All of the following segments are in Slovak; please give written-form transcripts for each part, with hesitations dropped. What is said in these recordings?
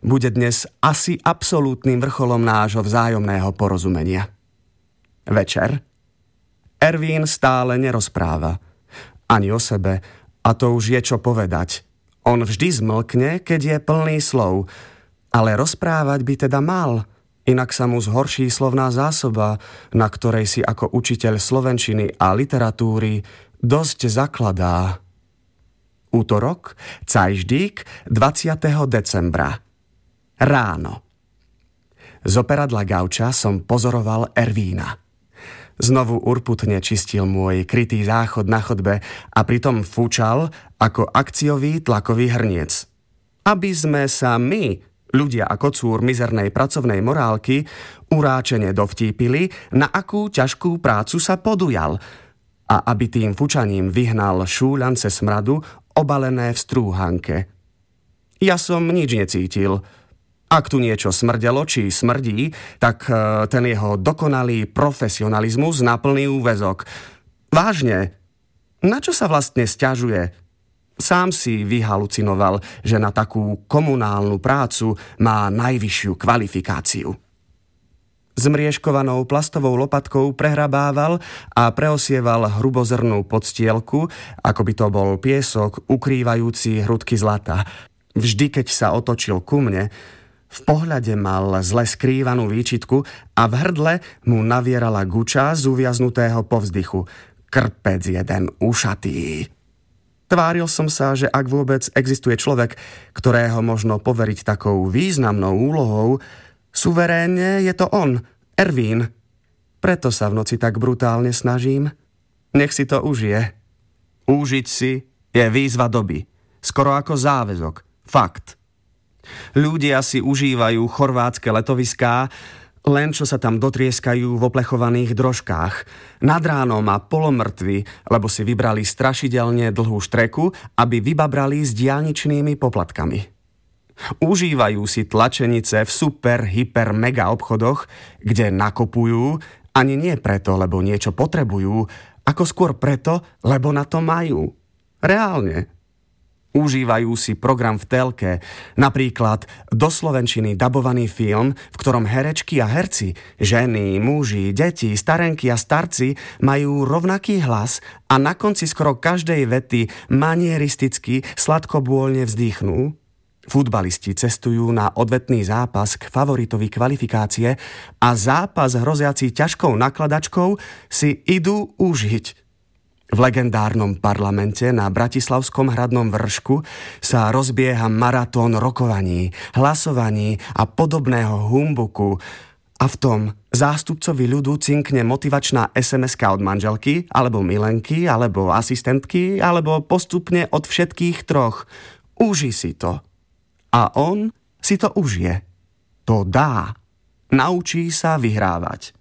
bude dnes asi absolútnym vrcholom nášho vzájomného porozumenia. Večer. Ervín stále nerozpráva. Ani o sebe, a to už je čo povedať. On vždy zmlkne, keď je plný slov, ale rozprávať by teda mal, inak sa mu zhorší slovná zásoba, na ktorej si ako učiteľ slovenčiny a literatúry dosť zakladá. Útorok, Cajždík, 20. decembra. Ráno. Z operadla Gauča som pozoroval Ervína. Znovu urputne čistil môj krytý záchod na chodbe a pritom fúčal ako akciový tlakový hrniec. Aby sme sa my, ľudia a kocúr mizernej pracovnej morálky, uráčene dovtípili, na akú ťažkú prácu sa podujal a aby tým fučaním vyhnal šúľance smradu obalené v strúhanke. Ja som nič necítil. Ak tu niečo smrdelo či smrdí, tak ten jeho dokonalý profesionalizmus na plný úväzok. Vážne, na čo sa vlastne sťažuje? Sám si vyhalucinoval, že na takú komunálnu prácu má najvyššiu kvalifikáciu. Zmriežkovanou plastovou lopatkou prehrabával a preosieval hrubozrnú podstielku, ako by to bol piesok ukrývajúci hrudky zlata. Vždy, keď sa otočil ku mne, v pohľade mal zle skrývanú výčitku a v hrdle mu navierala guča z uviaznutého povzdychu. Krpec jeden ušatý. Tváril som sa, že ak vôbec existuje človek, ktorého možno poveriť takou významnou úlohou, suverénne je to on, Ervín. Preto sa v noci tak brutálne snažím. Nech si to užije. Úžiť si je výzva doby. Skoro ako záväzok. Fakt. Ľudia si užívajú chorvátske letoviská, len čo sa tam dotrieskajú v oplechovaných drožkách. Nad ránom a polomrtví, lebo si vybrali strašidelne dlhú štreku, aby vybabrali s diaľničnými poplatkami. Užívajú si tlačenice v super, hyper, mega obchodoch, kde nakopujú, ani nie preto, lebo niečo potrebujú, ako skôr preto, lebo na to majú. Reálne. Užívajú si program v telke, napríklad do slovenčiny dabovaný film, v ktorom herečky a herci, ženy, muži, deti, starenky a starci majú rovnaký hlas a na konci skoro každej vety manieristicky sladkobôľne vzdýchnú. Futbalisti cestujú na odvetný zápas k favoritovi kvalifikácie a zápas hroziaci ťažkou nakladačkou si idú užiť. V legendárnom parlamente na Bratislavskom hradnom vršku sa rozbieha maratón rokovaní, hlasovaní a podobného humbuku a v tom zástupcovi ľudu cinkne motivačná SMS-ka od manželky, alebo milenky, alebo asistentky, alebo postupne od všetkých troch. Uži si to. A on si to užije. To dá. Naučí sa vyhrávať.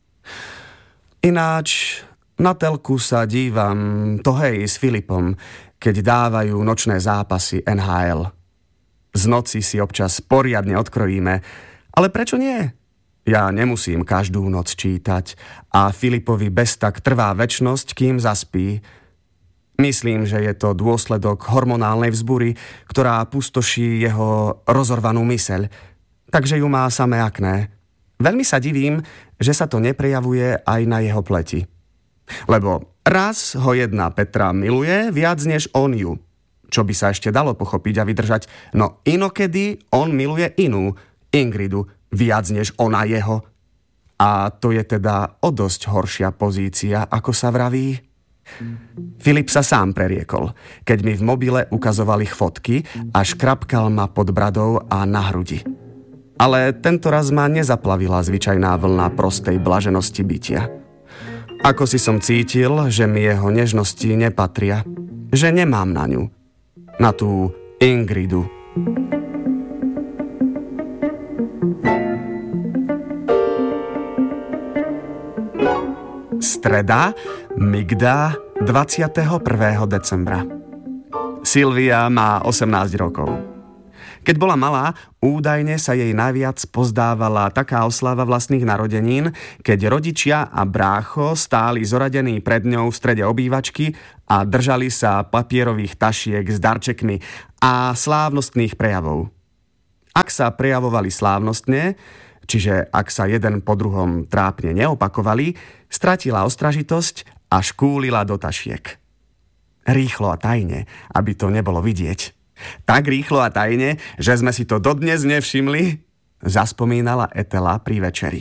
Ináč na telku sa dívam to hej s Filipom, keď dávajú nočné zápasy NHL. Z noci si občas poriadne odkrojíme, ale prečo nie? Ja nemusím každú noc čítať a Filipovi bez tak trvá večnosť, kým zaspí. Myslím, že je to dôsledok hormonálnej vzbury, ktorá pustoší jeho rozorvanú myseľ, takže ju má samé akné. Veľmi sa divím, že sa to neprejavuje aj na jeho pleti. Lebo raz ho jedna Petra miluje viac než on ju. Čo by sa ešte dalo pochopiť a vydržať, no inokedy on miluje inú, Ingridu, viac než ona jeho. A to je teda o dosť horšia pozícia, ako sa vraví. Filip sa sám preriekol, keď mi v mobile ukazoval ich fotky a škrapkal ma pod bradou a na hrudi. Ale tento raz ma nezaplavila zvyčajná vlna prostej blaženosti bytia. Ako si som cítil, že mi jeho nežnosti nepatria, že nemám na ňu, na tú Ingridu. Streda, Migda, 21. decembra. Silvia má 18 rokov. Keď bola malá, údajne sa jej najviac pozdávala taká oslava vlastných narodenín, keď rodičia a brácho stáli zoradení pred ňou v strede obývačky a držali sa papierových tašiek s darčekmi a slávnostných prejavov. Ak sa prejavovali slávnostne, čiže ak sa jeden po druhom trápne neopakovali, stratila ostražitosť a škúlila do tašiek. Rýchlo a tajne, aby to nebolo vidieť. Tak rýchlo a tajne, že sme si to dodnes nevšimli, zaspomínala Ethela pri večeri.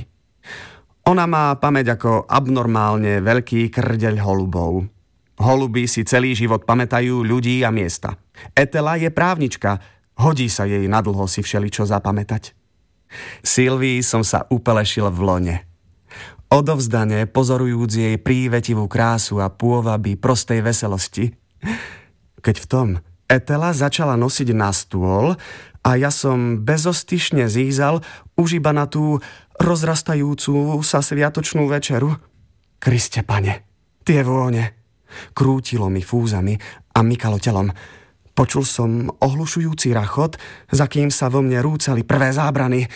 Ona má pamäť ako abnormálne veľký krdeľ holubov. Holuby si celý život pamätajú ľudí a miesta. Ethela je právnička, hodí sa jej nadlho si všeličo zapamätať. Sylvii som sa upelešil v lone. Odovzdane pozorujúc jej prívetivú krásu a pôvaby prostej veselosti. Keď v tom Ethela začala nosiť na stôl a ja som bezostyšne zízal už iba na tú rozrastajúcu sa sviatočnú večeru. Kriste pane, tie vône. Krútilo mi fúzami a mykalo telom. Počul som ohlušujúci rachot, za kým sa vo mne rúcali prvé zábrany.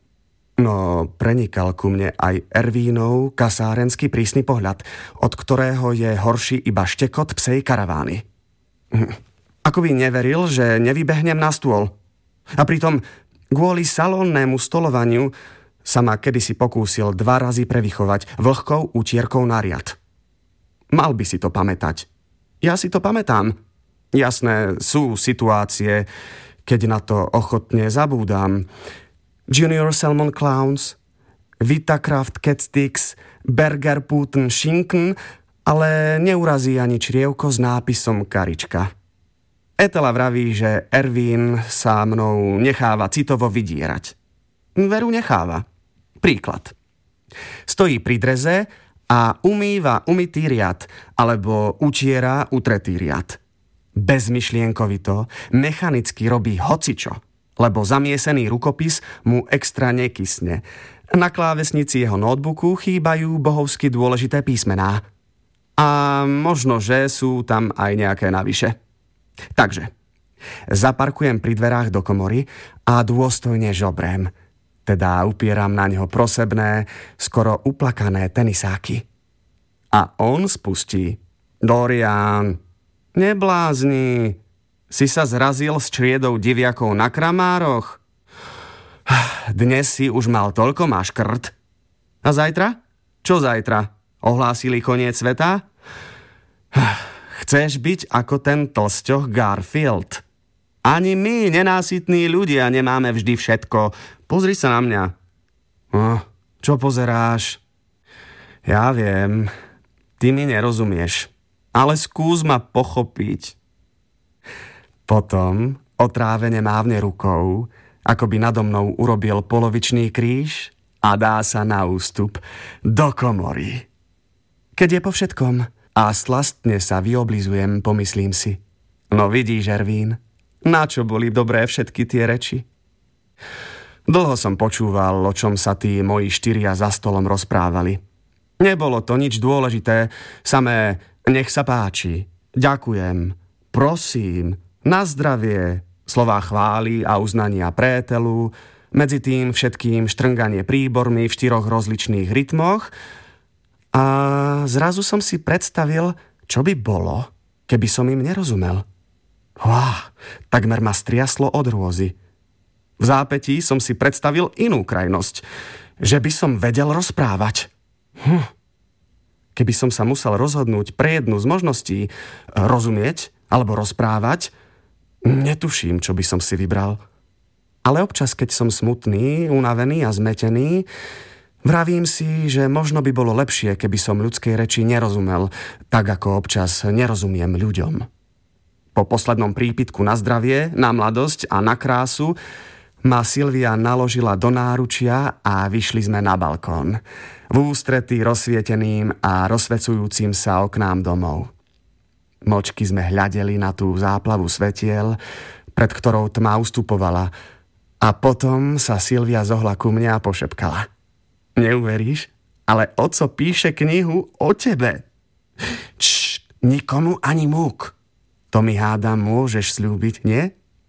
No, prenikal ku mne aj Ervínov kasárenský prísny pohľad, od ktorého je horší iba štekot psej karavány. Ako by neveril, že nevybehnem na stôl. A pritom kvôli salónnému stolovaniu sa ma kedysi pokúsil 2 razy prevychovať vlhkou utierkou na riad. Mal by si to pamätať. Ja si to pamätám. Jasné, sú situácie, keď na to ochotne zabúdam. Junior Salmon Clowns, Vitakraft Cat Sticks, Burger Puten Schinken, ale neurazí ani črievko s nápisom Karička. Ethela vraví, že Ervín sa mnou necháva citovo vydierať. Veru necháva. Príklad. Stojí pri dreze a umýva umytý riad, alebo utiera utretý riad. Bezmyšlienkovito, mechanicky robí hocičo, lebo zamiesený rukopis mu extra nekysne. Na klávesnici jeho notebooku chýbajú bohovsky dôležité písmená. A možno, že sú tam aj nejaké navyše. Takže, zaparkujem pri dverách do komory a dôstojne žobrem. Teda upieram na neho prosebné, skoro uplakané tenisáky. A on spustí. Dorian, neblázni. Si sa zrazil s čriedou diviakov na Kramároch? Dnes si už mal toľko maškrt. A zajtra? Čo zajtra? Ohlásili koniec sveta? Chceš byť ako ten tlsťoch Garfield? Ani my, nenásytní ľudia, nemáme vždy všetko. Pozri sa na mňa. Čo pozeráš? Ja viem, ty mi nerozumieš, ale skús ma pochopiť. Potom otrávene mávne rukou, ako by nado mnou urobil polovičný kríž a dá sa na ústup do komory. Keď je po všetkom a slastne sa vyoblizujem, pomyslím si. No vidíš, Ervín, na čo boli dobré všetky tie reči? Dlho som počúval, o čom sa tí moji 4 za stolom rozprávali. Nebolo to nič dôležité, samé nech sa páči, ďakujem, prosím, na zdravie, slová chvály a uznania pre Ethelu, medzi tým všetkým štrnganie príbormi v 4 rozličných rytmoch a zrazu som si predstavil, čo by bolo, keby som im nerozumel. Takmer ma striaslo od hrôzy. V zápätí som si predstavil inú krajnosť, že by som vedel rozprávať. Keby som sa musel rozhodnúť pre jednu z možností rozumieť alebo rozprávať, netuším, čo by som si vybral. Ale občas, keď som smutný, unavený a zmetený, vravím si, že možno by bolo lepšie, keby som ľudskej reči nerozumel, tak ako občas nerozumiem ľuďom. Po poslednom prípitku na zdravie, na mladosť a na krásu ma Sylvia naložila do náručia a vyšli sme na balkón. V ústretí rozsvieteným a rozsvecujúcim sa oknám domov. Močky sme hľadeli na tú záplavu svetiel, pred ktorou tma ustupovala. A potom sa Sylvia zohla ku mne a pošepkala. Neuveríš, ale oco píše knihu o tebe. Nikomu ani múk. To mi hádam môžeš sľúbiť, nie?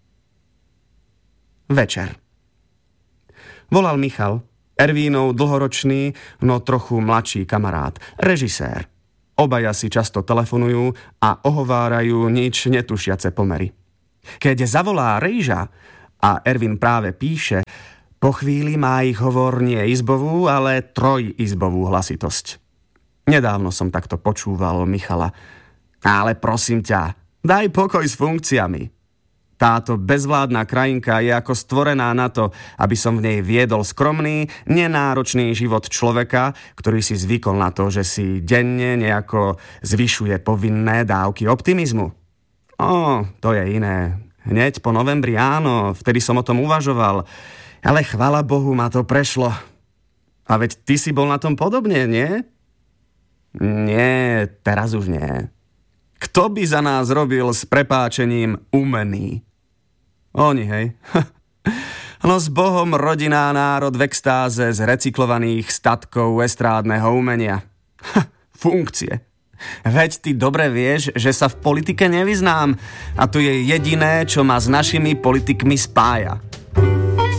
Večer. Volal Michal, Ervínov dlhoročný, no trochu mladší kamarát, režisér. Obaja si často telefonujú a ohovárajú nič netušiace pomery. Keď zavolá Rejža A Ervin práve píše, po chvíli má ich hovor nie izbovú, ale trojizbovú hlasitosť. Nedávno som takto počúval Michala. Ale prosím ťa, daj pokoj s funkciami. Táto bezvládna krajinka je ako stvorená na to, aby som v nej viedol skromný, nenáročný život človeka, ktorý si zvykol na to, že si denne nejako zvyšuje povinné dávky optimizmu. To je iné. Hneď po novembri, áno, vtedy som o tom uvažoval. Ale chvala Bohu, ma to prešlo. A veď ty si bol na tom podobne, nie? Nie, teraz už nie. Kto by za nás robil s prepáčením umený? Oni, hej. No s Bohom rodina národ v extáze z recyklovaných statkov estrádneho umenia. Funkcie. Veď ty dobre vieš, že sa v politike nevyznám. A to je jediné, čo ma s našimi politikmi spája.